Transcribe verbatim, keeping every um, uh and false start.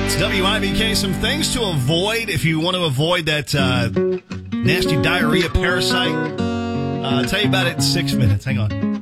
It's W I B K. Some things to avoid if you want to avoid that uh, nasty diarrhea parasite. Uh, I'll tell you about it in six minutes. Hang on.